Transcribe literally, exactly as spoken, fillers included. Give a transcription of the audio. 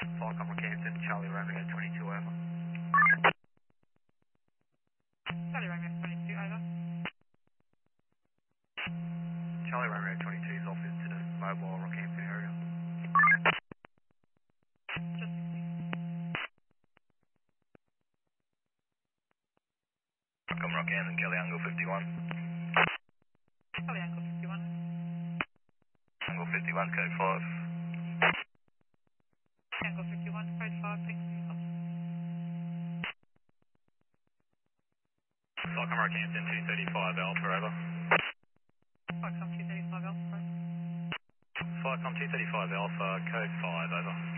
Falcon Rockhampton, Charlie Romeo twenty-two, over. Charlie Romeo twenty-two, over. Charlie Romeo twenty-two is off incident, mobile Rockhampton area. Just Falcon Rockhampton, Kelly Angle fifty-one. Charlie Angle fifty-one. Angle fifty-one, code five. Angle fifty-one, code five, thank you. Falcon Rockhampton, two thirty-five, Alpha, over. Foxcom two thirty-five Alpha. Falcon two thirty-five, Alpha, code five, over.